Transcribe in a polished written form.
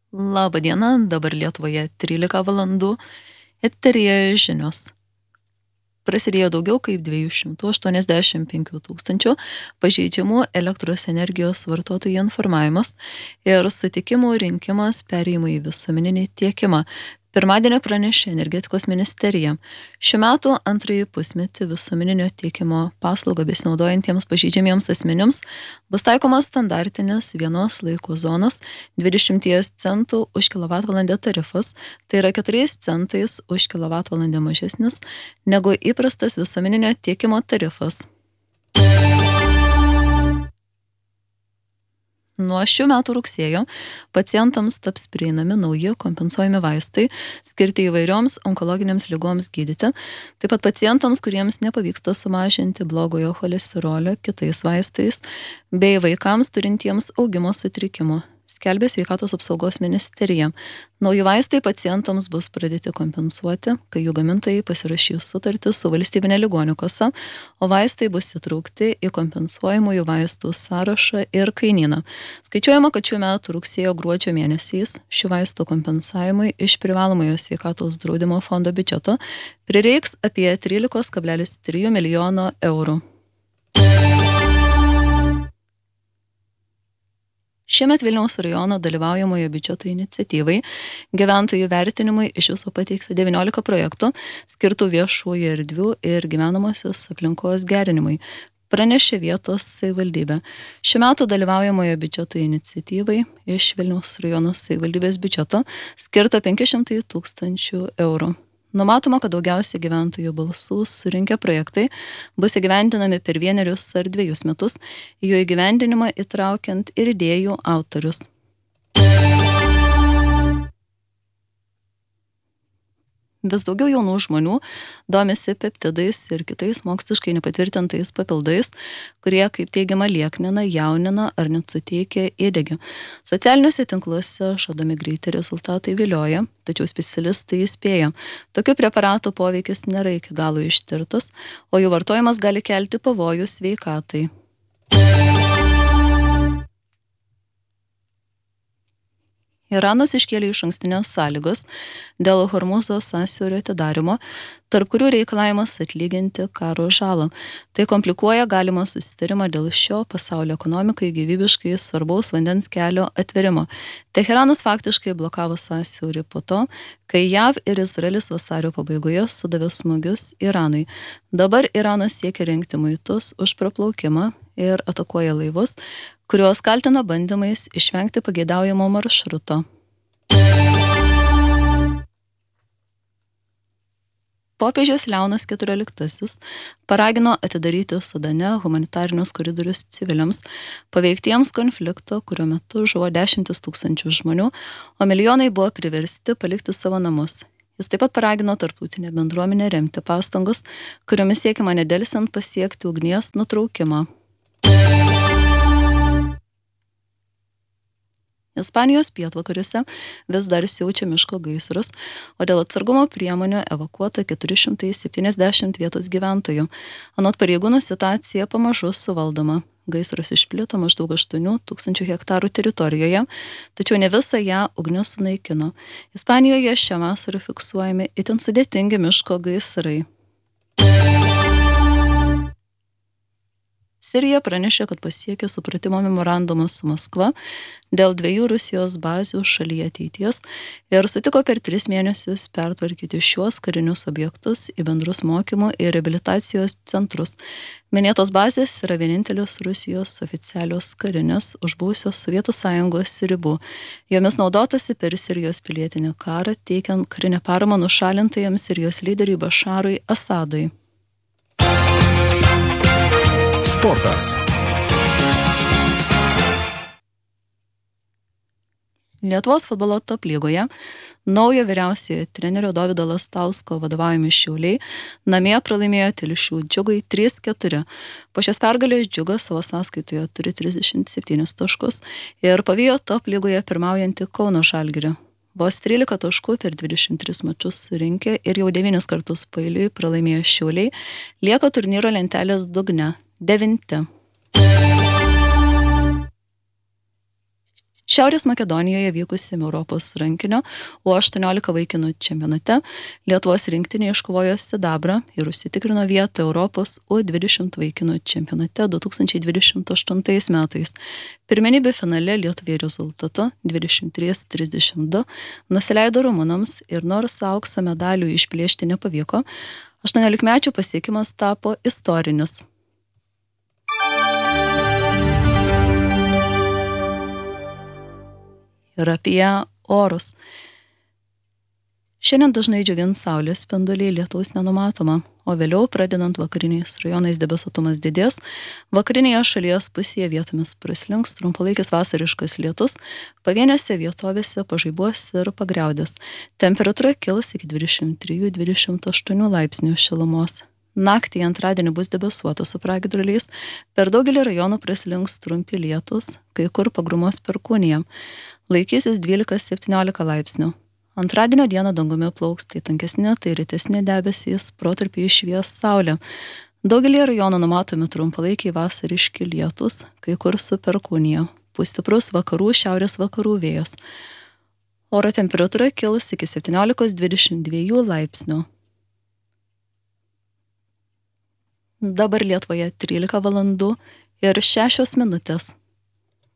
Labą dieną, dabar Lietuvoje 13 valandų, eteryje žinios. Prasidėjo daugiau kaip 285 000 pažeidžiamų elektros energijos vartotojų informavimas ir sutikimų rinkimas perėjimui į visuomeninį tiekimą. Pirmadienį pranešė energetikos ministerija. Šiuo metu antrąjį pusmetį visuomeninio tiekimo paslaugą besinaudojantiems pažeidžiamiems asmenims bus taikomas standartinis vienos laiko zonos 20 centų už kilovatvalandę tarifas, tai yra 4 centais už kilovatvalandę mažesnis negu įprastas visuomeninio tiekimo tarifas. Nuo šių metų rugsėjo pacientams taps prieinami nauji kompensuojami vaistai, skirti įvairioms onkologinėms ligoms gydyti, taip pat pacientams, kuriems nepavyksta sumažinti blogojo cholesterolio kitais vaistais, bei vaikams turintiems augimo sutrikimų, skelbė Sveikatos apsaugos ministerija. Nauji vaistai pacientams bus pradėti kompensuoti, kai jų gamintojai pasirašys sutartį su valstybinė ligonių kasa, o vaistai bus įtraukti į kompensuojamųjų vaistų sąrašą ir kainyną. Skaičiuojama, kad šių metų rugsėjo-gruodžio mėnesiais šių vaistų kompensavimui iš privalomojo sveikatos draudimo fondo biudžeto prireiks apie 13,3 milijono eurų. Šiemet Vilniaus rajono dalyvaujamojo biudžeto iniciatyvai gyventojų vertinimui iš viso pateikta 19 projektų skirtų viešųjų erdvių ir gyvenamosios aplinkos gerinimui, pranešė vietos savivaldybė. Šiuo metu dalyvaujamojo biudžeto iniciatyvai iš Vilniaus rajono savivaldybės biudžeto skirta 500 000 eurų. Numatoma, kad daugiausiai gyventojų balsų surinkę projektai bus įgyvendinami per 1 ar 2 metus, jų įgyvendinimą įtraukiant ir idėjų autorius. Vis daugiau jaunų žmonių domisi peptidais ir kitais moksliškai nepatvirtintais papildais, kurie, kaip teigiama, lieknina, jaunina ar net suteikia įdegį. Socialiniuose tinkluose žadami greiti rezultatai vilioja, tačiau specialistai įspėja. Tokių preparatų poveikis nėra iki galo ištirtas, o jų vartojimas gali kelti pavojų sveikatai. Iranas iškėlė išankstinės sąlygos dėl Hormuzo sąsiaurio atidarymo, tarp kurių reikalavimas atlyginti karo žalą. Tai komplikuoja galimą susitarimą dėl šio pasaulio ekonomikai gyvybiškai svarbaus vandens kelio atverimo. Teheranas faktiškai blokavo sąsiaurį po to, kai JAV ir Izraelis vasario pabaigoje sudavė smūgius Iranui. Dabar Iranas siekia rengti muitus už praplaukimą ir atakuoja laivus, kuriuos kaltina bandymais išvengti pageidaujamo maršruto. Popiežius Leonas XIV paragino atidaryti Sudane humanitarinius koridorius civiliams, paveiktiems konflikto, kurio metu žuvo 10 000 žmonių, o milijonai buvo priversti palikti savo namus. Jis taip pat paragino tarptautinę bendruomenę remti pastangus, kuriomis siekiama nedelsiant pasiekti ugnies nutraukimą. Ispanijos pietvakariuose vis dar siaučia miško gaisrus, o dėl atsargumo priemonių evakuota 470 vietos gyventojų. Anot pareigūnų situacija pamažu suvaldoma. Gaisras išplito maždaug 8 000 hektarų teritorijoje, tačiau ne visą ją ugnis sunaikino. Ispanijoje šią vasarą fiksuojami itin sudėtingi miško gaisrai. Sirija pranešė, kad pasiekė supratimo memorandumą su Maskva dėl 2 Rusijos bazių šalyje ateities ir sutiko per 3 mėnesius pertvarkyti šiuos karinius objektus į bendrus mokymų ir reabilitacijos centrus. Minėtos bazės yra vienintelis Rusijos oficialios karinės už buvusios Sovietų Sąjungos ribų. Jomis naudotasi per Sirijos pilietinį karą, teikiant karinę paramą nušalintajam Sirijos lyderiui Bašarui Asadui. Sportas. Lietuvos futbolo top lygoje naujo vyriausiojo trenerio Dovydo Lastausko vadovaujami Šiauliai namie pralaimėjo Telšių Džiugui 3-4. Po šios pergalės Džiugas savo sąskaitoje turi 37 taškus ir pavijo top lygoje pirmaujantį Kauno Žalgirį. Vos 13 taškų per 23 mačus surinkė ir jau 9 kartus paeiliui pralaimėjo Šiauliai, lieka turnyro lentelės dugne 9. Šiaurės Makedonijoje vykusiame Europos rankinio U18 vaikinų čempionate Lietuvos rinktinė iškovojo sidabrą ir užsitikrino vietą Europos U20 vaikinų čempionate 2028 metais. Pirmenybė finale Lietuvai rezultatu 23-32 nusileido rumunams ir nors aukso medalių išplėšti nepavyko, 18-mečių pasiekimas tapo istorinis. Ir apie orus. Šiandien dažnai džiugins saulės spinduliai, lietaus nenumatoma, o vėliau, pradedant vakariniais rajonais, debesuotumas didės, vakarinėje šalies pusėje vietomis praslinks trumpalaikis vasariškas lietus, pavienėse vietovėse pažaibuos ir pagriaudės. Temperatūra kils iki 23-28 laipsnių šilumos. Naktį antradienį bus debesuota su pragiedruliais, per daugelį rajonų praslinks trumpi lietus, kai kur pagrumos perkūnija. Laikysis 12-17 laipsnių. Antradienio dieną dangumi plauks tai tankesni, tai rytesni debesys, protarpiais švies saulė. Daugelį rajonų numatomi trumpalaikiai vasariški lietus, kai kur su perkūnija. Pūs stiprus vakarų, šiaurės vakarų vėjas. Oro temperatūra kils iki 17-22 laipsnių. Dabar Lietuvoje 13 valandų ir 6 minutės.